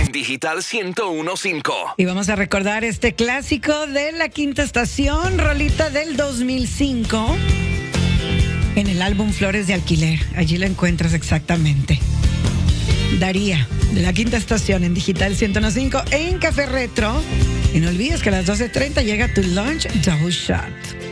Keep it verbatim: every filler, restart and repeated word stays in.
en Digital ciento uno punto cinco. Y vamos a recordar este clásico de la quinta estación, rolita del dos mil cinco, en el álbum Flores de Alquiler. Allí la encuentras exactamente. Daría, de la quinta estación en Digital ciento uno punto cinco en Café Retro. Y no olvides que a las doce treinta llega tu lunch double shot.